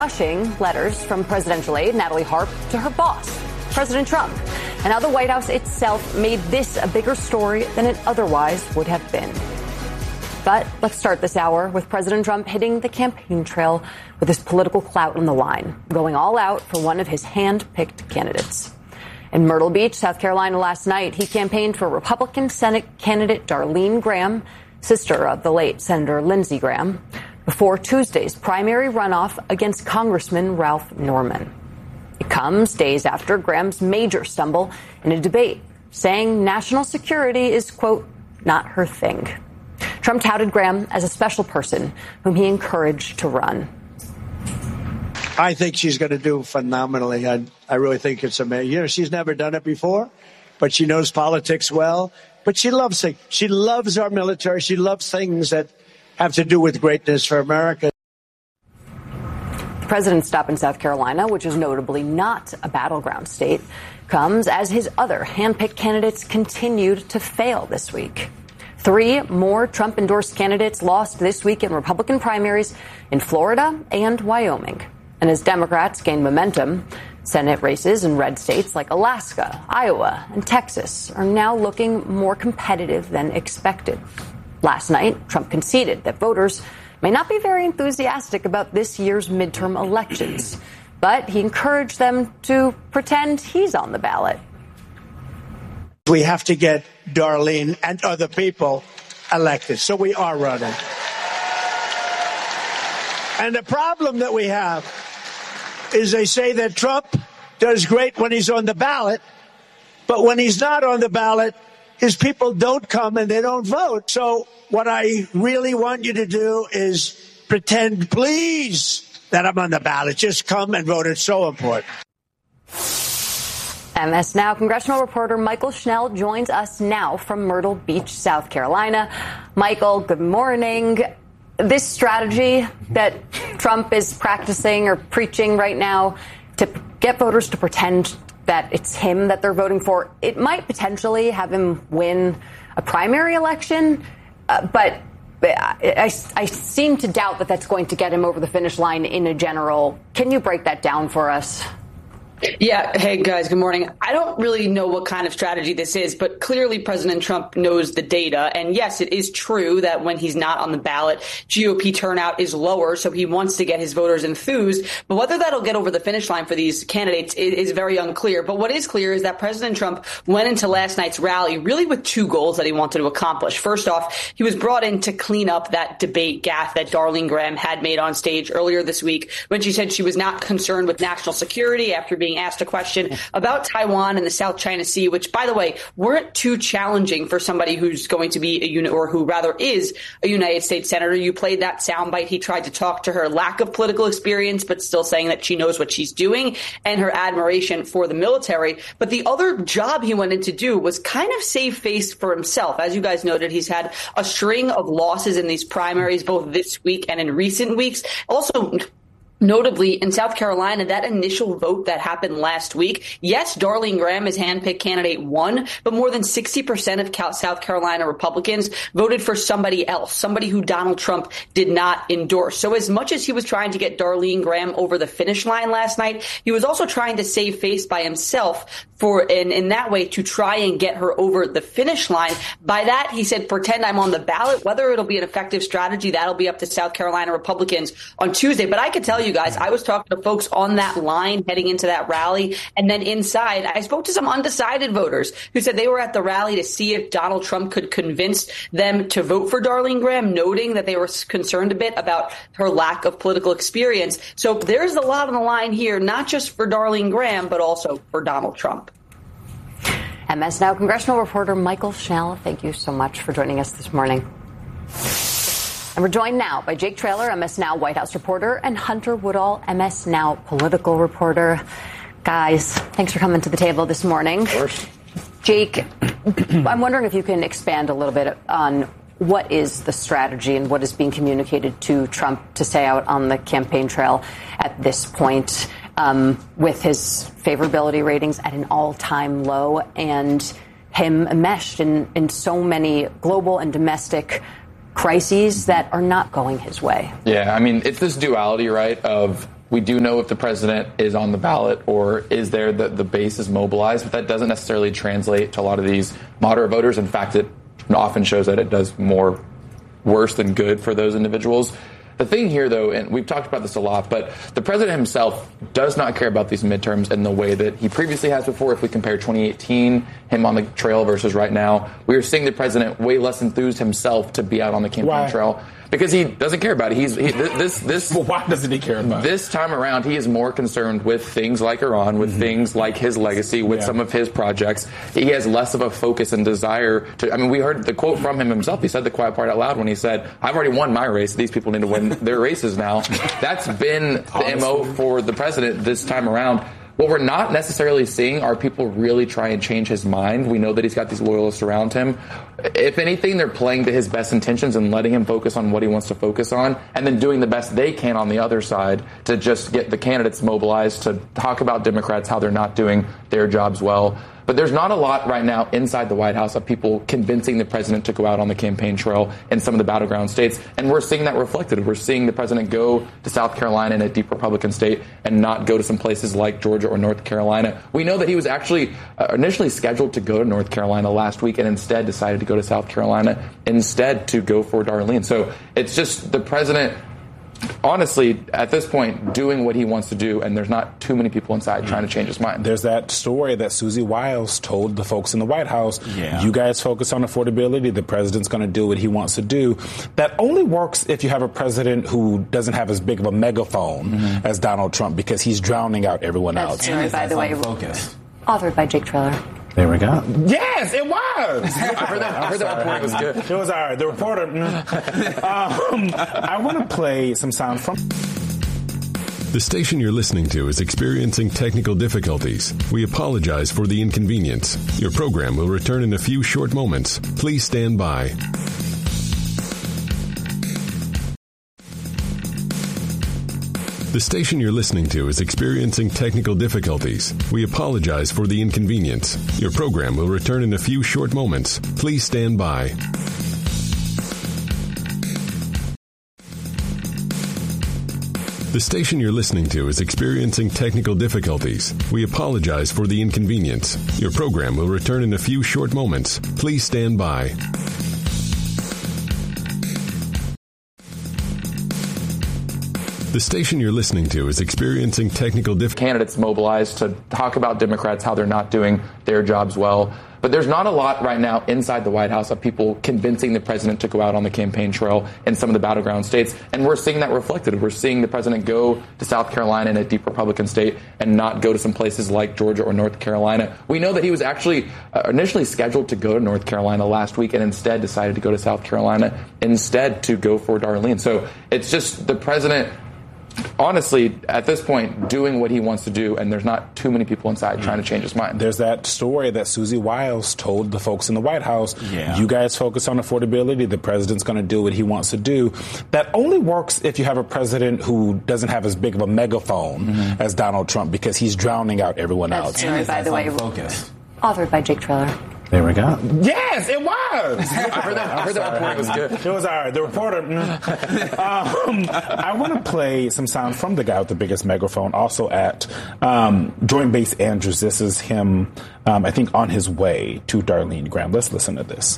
Rushing letters from presidential aide Natalie Harp to her boss, President Trump, and how the White House itself made this a bigger story than it otherwise would have been. But let's start this hour with President Trump hitting the campaign trail with his political clout on the line, going all out for one of his hand-picked candidates. In Myrtle Beach, South Carolina last night, he campaigned for Republican Senate candidate Darlene Graham, sister of the late Senator Lindsey Graham, before Tuesday's primary runoff against Congressman Ralph Norman. It comes days after Graham's major stumble in a debate, saying national security is, quote, not her thing. Trump touted Graham as a special person whom he encouraged to run. I think she's going to do phenomenally. I really think it's amazing. You know, she's never done it before, but she knows politics well. But she loves it. She loves our military. She loves things that have to do with greatness for America. The president's stop in South Carolina, which is notably not a battleground state, comes as his other hand-picked candidates continued to fail this week. 3 more Trump-endorsed candidates lost this week in Republican primaries in Florida and Wyoming. And as Democrats gain momentum, Senate races in red states like Alaska, Iowa, and Texas are now looking more competitive than expected. Last night, Trump conceded that voters may not be very enthusiastic about this year's midterm elections, but he encouraged them to pretend he's on the ballot. We have to get Darlene and other people elected, so we are running. And the problem that we have is they say that Trump does great when he's on the ballot, but when he's not on the ballot, his people don't come and they don't vote. So what I really want you to do is pretend, please, that I'm on the ballot. Just come and vote. It's so important. MS Now congressional reporter Michael Schnell joins us now from Myrtle Beach, South Carolina. Michael, good morning. This strategy that Trump is practicing or preaching right now to get voters to pretend that it's him that they're voting for, it might potentially have him win a primary election, but I seem to doubt that that's going to get him over the finish line in a general. Can you break that down for us? Yeah. Hey, guys. Good morning. I don't really know what kind of strategy this is, but clearly President Trump knows the data. And yes, it is true that when he's not on the ballot, GOP turnout is lower. So he wants to get his voters enthused. But whether that'll get over the finish line for these candidates is very unclear. But what is clear is that President Trump went into last night's rally really with 2 goals that he wanted to accomplish. First off, he was brought in to clean up that debate gaffe that Darlene Graham had made on stage earlier this week when she said she was not concerned with national security after being asked a question about Taiwan and the South China Sea, which, by the way, weren't too challenging for somebody who's going to be or who rather is a United States senator. You played that soundbite. He tried to talk to her lack of political experience, but still saying that she knows what she's doing and her admiration for the military. But the other job he went in to do was kind of save face for himself. As you guys noted, he's had a string of losses in these primaries, both this week and in recent weeks. Also, notably, in South Carolina, that initial vote that happened last week, yes, Darlene Graham, his handpicked candidate, won, but more than 60% of South Carolina Republicans voted for somebody else, somebody who Donald Trump did not endorse. So as much as he was trying to get Darlene Graham over the finish line last night, he was also trying to save face by himself in that way to try and get her over the finish line. By that, he said, pretend I'm on the ballot. Whether it'll be an effective strategy, that'll be up to South Carolina Republicans on Tuesday. But I could tell you guys, I was talking to folks on that line heading into that rally. And then inside, I spoke to some undecided voters who said they were at the rally to see if Donald Trump could convince them to vote for Darlene Graham, noting that they were concerned a bit about her lack of political experience. So there's a lot on the line here, not just for Darlene Graham, but also for Donald Trump. MS Now congressional reporter Michael Schnell, thank you so much for joining us this morning. And we're joined now by Jake Traylor, MS Now White House reporter, and Hunter Woodall, MS Now political reporter. Guys, thanks for coming to the table this morning. Of course. Jake, I'm wondering if you can expand a little bit on what is the strategy and what is being communicated to Trump to stay out on the campaign trail at this point, with his favorability ratings at an all-time low and him enmeshed in so many global and domestic crises that are not going his way. Yeah, I mean, it's this duality, right, of We do know if the president is on the ballot or is there, the base is mobilized, but that doesn't necessarily translate to a lot of these moderate voters. In fact, it often shows that it does more worse than good for those individuals. The thing here, though, and we've talked about this a lot, but the president himself does not care about these midterms in the way that he previously has before. If we compare 2018, him on the trail versus right now, we are seeing the president way less enthused himself to be out on the campaign trail. Because he doesn't care about it. Well, why doesn't he care about it? This time around, he is more concerned with things like Iran, with things like his legacy, with some of his projects. He has less of a focus and desire to. I mean, we heard the quote from him himself. He said the quiet part out loud when he said, "I've already won my race. These people need to win their races now." That's been the MO for the president this time around. What we're not necessarily seeing are people really try and change his mind. We know that he's got these loyalists around him. If anything, they're playing to his best intentions and letting him focus on what he wants to focus on, and then doing the best they can on the other side to just get the candidates mobilized to talk about Democrats, how they're not doing their jobs well. But there's not a lot right now inside the White House of people convincing the president to go out on the campaign trail in some of the battleground states. And we're seeing that reflected. We're seeing the president go to South Carolina in a deep Republican state and not go to some places like Georgia or North Carolina. We know that he was actually initially scheduled to go to North Carolina last week and instead decided to go to South Carolina instead to go for Darlene. So it's just the president, honestly, at this point, doing what he wants to do, and there's not too many people inside trying to change his mind. There's that story that Susie Wiles told the folks in the White House, you guys focus on affordability, the president's going to do what he wants to do. That only works if you have a president who doesn't have as big of a megaphone as Donald Trump, because he's drowning out everyone else. Story, by the way, authored by Jake Trailer. There we go. Yes, it was. I heard that report was good. It was all right. The reporter. I want to play some sound from. The station you're listening to is experiencing technical difficulties. We apologize for the inconvenience. Your program will return in a few short moments. Please stand by. The station you're listening to is experiencing technical difficulties. We apologize for the inconvenience. Your program will return in a few short moments. Please stand by. The station you're listening to is experiencing technical difficulties. We apologize for the inconvenience. Your program will return in a few short moments. Please stand by. The station you're listening to is experiencing technical difficulties. Candidates mobilized to talk about Democrats, how they're not doing their jobs well. But there's not a lot right now inside the White House of people convincing the president to go out on the campaign trail in some of the battleground states. And we're seeing that reflected. We're seeing the president go to South Carolina in a deep Republican state and not go to some places like Georgia or North Carolina. We know that he was actually initially scheduled to go to North Carolina last week and instead decided to go to South Carolina instead to go for Darlene. So it's just the president, honestly, at this point, doing what he wants to do, and there's not too many people inside trying to change his mind. There's that story that Susie Wiles told the folks in the White House, you guys focus on affordability, the president's going to do what he wants to do. That only works if you have a president who doesn't have as big of a megaphone as Donald Trump, because he's drowning out everyone else. Story, by the way, authored by Jake Trailer. There we go. Yes, it was. I heard that report was good. It was all right. The reporter. I want to play some sound from the guy with the biggest megaphone, also at Joint Base Andrews. This is him, I think, on his way to Darlene Graham. Let's listen to this.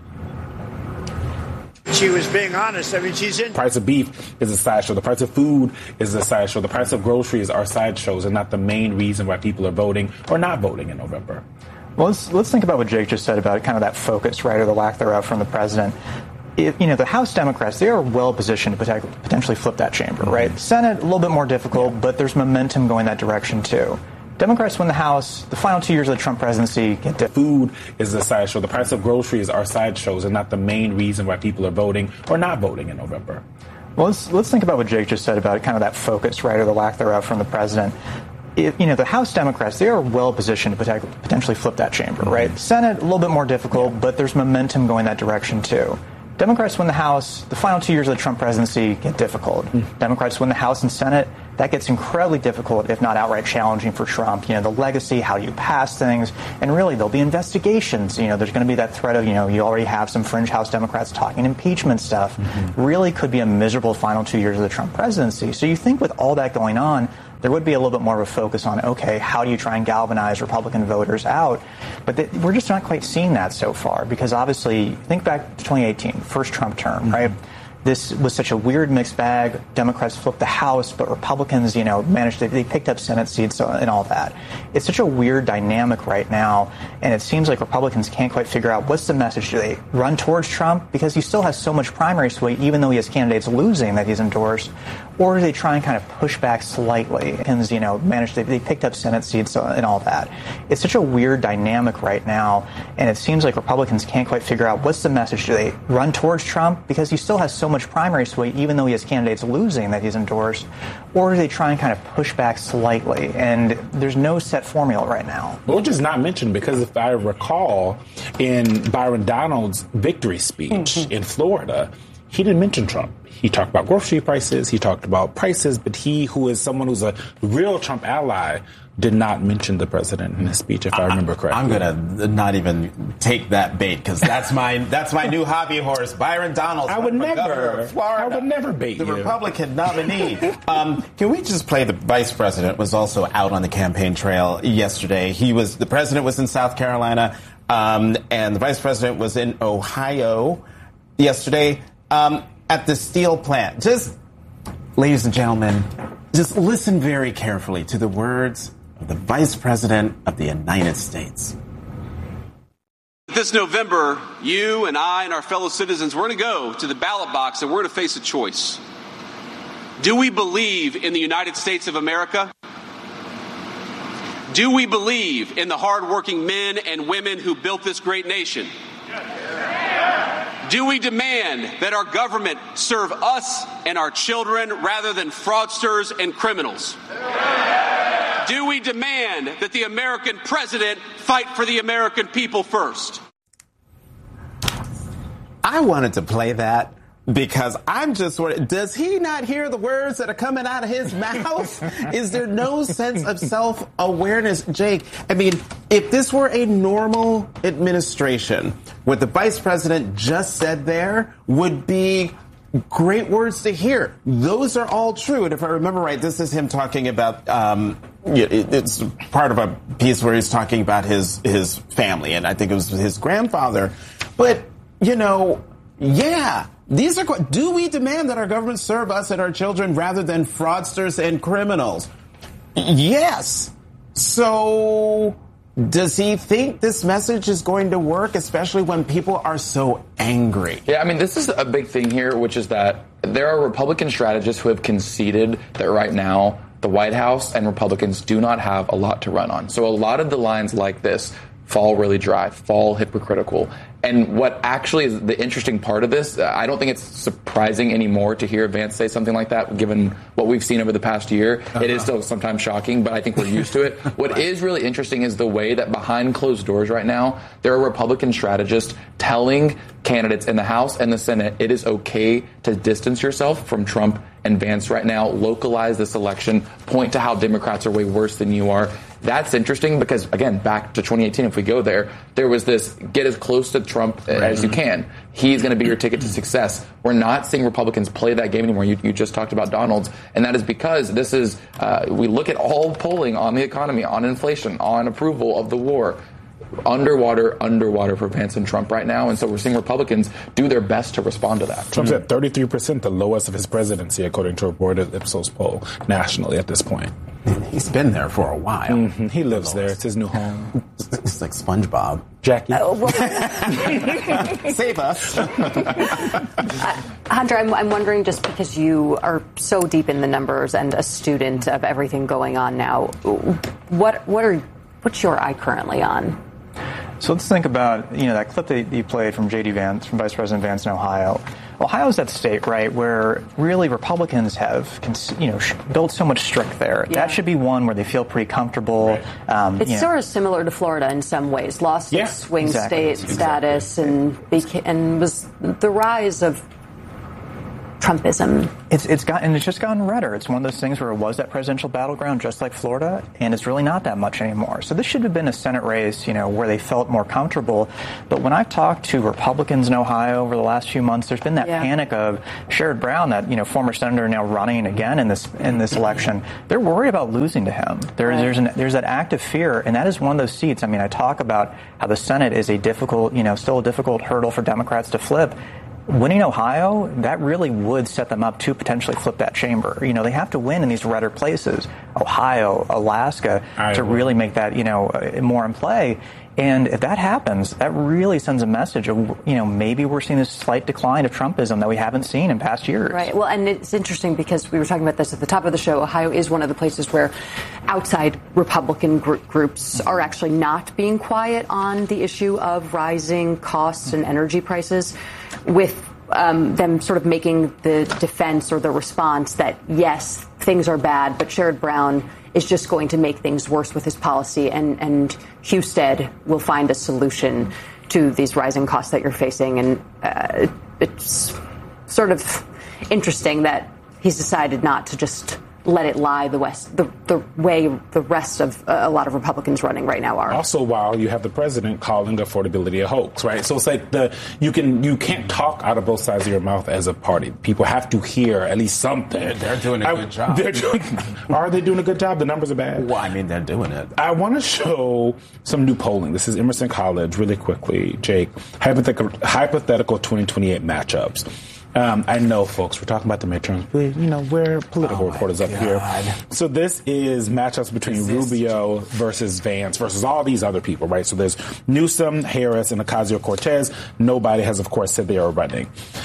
She was being honest. I mean, she's in. The price of beef is a sideshow. The price of food is a sideshow. The price of groceries are sideshows and not the main reason why people are voting or not voting in November. Well, let's think about what Jake just said about kind of that focus, right, or the lack thereof from the president. The House Democrats, they are well positioned to potentially flip that chamber, right? The Senate, a little bit more difficult, but there's momentum going that direction, too. Democrats win the House. The final 2 years of the Trump presidency get food is a sideshow. The price of groceries are sideshows and not the main reason why people are voting or not voting in November. Well, let's think about what Jake just said about kind of that focus, right, or the lack thereof from the president. The House Democrats, they are well positioned to potentially flip that chamber, right? The Senate, a little bit more difficult, but there's momentum going that direction, too. Democrats win the House, the final 2 years of the Trump presidency get difficult. Democrats win the House and Senate, that gets incredibly difficult, if not outright challenging for Trump. The legacy, how do you pass things? And really, there'll be investigations. There's going to be that threat of, you already have some fringe House Democrats talking impeachment stuff. Really could be a miserable final 2 years of the Trump presidency. So you think with all that going on, there would be a little bit more of a focus on, okay, how do you try and galvanize Republican voters out? But we're just not quite seeing that so far, because obviously, think back to 2018, first Trump term, right? This was such a weird mixed bag. Democrats flipped the House, but Republicans, they picked up Senate seats and all that. It's such a weird dynamic right now, and it seems like Republicans can't quite figure out what's the message. Do they run towards Trump because he still has so much primary sway, even though he has candidates losing that he's endorsed, or do they try and kind of push back slightly? And, they picked up Senate seats and all that. It's such a weird dynamic right now, and it seems like Republicans can't quite figure out what's the message. Do they run towards Trump because he still has so much primary sway, even though he has candidates losing that he's endorsed, or do they try and kind of push back slightly? And there's no set formula right now. Which is not mentioned, because if I recall, in Byron Donalds' victory speech in Florida, he didn't mention Trump. He talked about grocery prices, he talked about prices, but he, who is someone who's a real Trump ally, did not mention the president in his speech, if I remember correctly. I'm going to not even take that bait, because that's my new hobby horse, Byron Donalds. I would never. Florida, I would never bait the you. Republican nominee. Can we just play? The vice president was also out on the campaign trail yesterday. The president was in South Carolina, and the vice president was in Ohio yesterday at the steel plant. Just, ladies and gentlemen, just listen very carefully to the words of the Vice President of the United States. This November, you and I and our fellow citizens, we're going to go to the ballot box and we're going to face a choice. Do we believe in the United States of America? Do we believe in the hardworking men and women who built this great nation? Do we demand that our government serve us and our children rather than fraudsters and criminals? Do we demand that the American president fight for the American people first? I wanted to play that because I'm just wondering, does he not hear the words that are coming out of his mouth? Is there no sense of self-awareness, Jake? I mean, if this were a normal administration, what the vice president just said there would be great words to hear. Those are all true. And if I remember right, this is him talking about, it's part of a piece where he's talking about his family, and I think it was his grandfather. But, these are, do we demand that our government serve us and our children rather than fraudsters and criminals? Yes. So does he think this message is going to work, especially when people are so angry? Yeah, I mean, this is a big thing here, which is that there are Republican strategists who have conceded that right now the White House and Republicans do not have a lot to run on. So a lot of the lines like this fall really dry, fall hypocritical. And what actually is the interesting part of this, I don't think it's surprising anymore to hear Vance say something like that, given what we've seen over the past year. It is still sometimes shocking, but I think we're used to it. What is really interesting is the way that behind closed doors right now, there are Republican strategists telling candidates in the House and the Senate it is okay to distance yourself from Trump and Vance right now, localize this election, point to how Democrats are way worse than you are. That's interesting because, again, back to 2018, if we go there was this get as close to Trump as you can. He's going to be your ticket to success. We're not seeing Republicans play that game anymore. You just talked about Donalds, and that is because this is, we look at all polling on the economy, on inflation, on approval of the war. Underwater for Vance and Trump right now. And so we're seeing Republicans do their best to respond to that. Trump's at 33%, the lowest of his presidency, according to a Reuters Ipsos poll nationally at this point. He's been there for a while. Mm-hmm. He lives there. It's his new home. It's like SpongeBob. Jackie. Save us. Hunter, I'm wondering, just because you are so deep in the numbers and a student of everything going on now, what's your eye currently on? So let's think about, that clip that you played from J.D. Vance, from Vice President Vance in Ohio. Ohio's that state, right, where really Republicans have, built so much strength there. Yeah. That should be one where they feel pretty comfortable. Right. It's sort of similar to Florida in some ways. Lost its swing state status and was the rise of Trumpism. It's just gotten redder. It's one of those things where it was that presidential battleground, just like Florida, and it's really not that much anymore. So this should have been a Senate race, where they felt more comfortable. But when I've talked to Republicans in Ohio over the last few months, there's been that panic of Sherrod Brown, that former senator now running again in this election. They're worried about losing to him. There's that active fear, and that is one of those seats. I mean, I talk about how the Senate is a difficult, still a difficult hurdle for Democrats to flip. Winning Ohio, that really would set them up to potentially flip that chamber. They have to win in these redder places, Ohio, Alaska, to really make that, more in play. And if that happens, that really sends a message of, maybe we're seeing this slight decline of Trumpism that we haven't seen in past years. Right. Well, and it's interesting because we were talking about this at the top of the show. Ohio is one of the places where outside Republican groups are actually not being quiet on the issue of rising costs and energy prices, with them sort of making the defense or the response that, yes, things are bad, but Sherrod Brown is just going to make things worse with his policy, and Husted will find a solution to these rising costs that you're facing. And it's sort of interesting that he's decided not to just let it lie the way the rest of a lot of Republicans running right now are. Also, while you have the president calling affordability a hoax, right? So it's like you can't talk out of both sides of your mouth as a party. People have to hear at least something. They're doing a good job. Are they doing a good job? The numbers are bad. Well, I mean, they're doing it. I want to show some new polling. This is Emerson College, really quickly, Jake. Hypothetical 2028 matchups. I know, folks, we're talking about the midterms, but, we're political reporters up here. So this is matchups between Rubio versus Vance versus all these other people, right? So there's Newsom, Harris, and Ocasio-Cortez. Nobody has, of course, said they are running.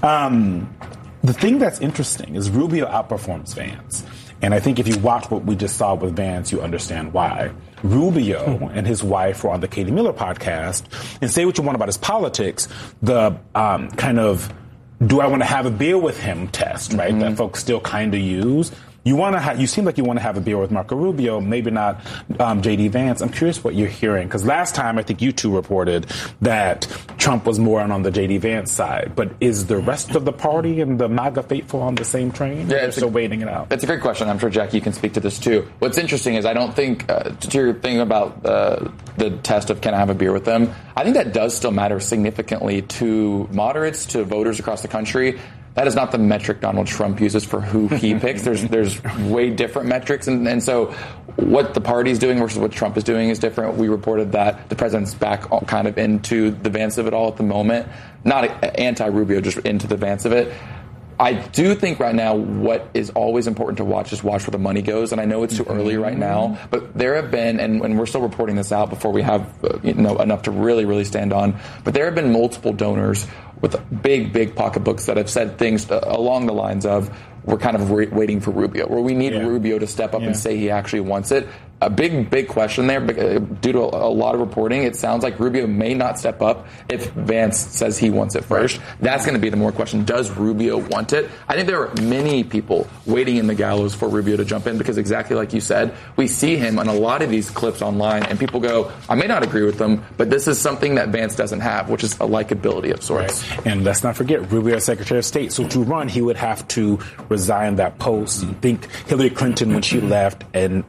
The thing that's interesting is Rubio outperforms Vance. And I think if you watch what we just saw with Vance, you understand why. Rubio and his wife were on the Katie Miller podcast, and say what you want about his politics, the kind of do I want to have a beer with him test, right? That folks still kind of use. You seem like you want to have a beer with Marco Rubio, maybe not J.D. Vance. I'm curious what you're hearing, because last time I think you two reported that Trump was more on the J.D. Vance side. But is the rest of the party and the MAGA faithful on the same train? Yeah, they're still waiting it out. That's a great question. I'm sure, Jackie, you can speak to this too. What's interesting is I don't think, to your thing about the test of can I have a beer with them, I think that does still matter significantly to moderates, to voters across the country. That is not the metric Donald Trump uses for who he picks. There's way different metrics. And so what the party's doing versus what Trump is doing is different. We reported that the president's back kind of into the Vance of it all at the moment. Not anti-Rubio, just into the Vance of it. I do think right now what is always important to watch is watch where the money goes. And I know it's too early right now, but there have been, and we're still reporting this out before we have enough to really, really stand on, but there have been multiple donors with big pocketbooks that have said things along the lines of, we're kind of waiting for Rubio, where we need Rubio to step up and say he actually wants it. A big question there, due to a lot of reporting. It sounds like Rubio may not step up if Vance says he wants it first. That's going to be the more question. Does Rubio want it? I think there are many people waiting in the gallows for Rubio to jump in, because exactly like you said, we see him on a lot of these clips online, and people go, I may not agree with them, but this is something that Vance doesn't have, which is a likability of sorts. Right. And let's not forget, Rubio is Secretary of State, so to run, he would have to resign that post. Think Hillary Clinton when she left in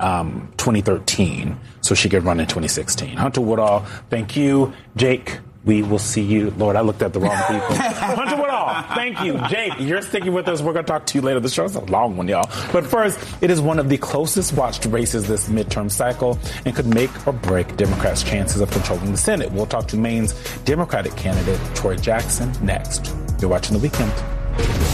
2013, so she could run in 2016. Hunter Woodall, thank you. Jake, we will see you. Lord, I looked at the wrong people. Hunter Woodall, thank you. Jake, you're sticking with us. We're going to talk to you later. The show's a long one, y'all. But first, it is one of the closest watched races this midterm cycle and could make or break Democrats' chances of controlling the Senate. We'll talk to Maine's Democratic candidate, Troy Jackson, next. You're watching The Weekend.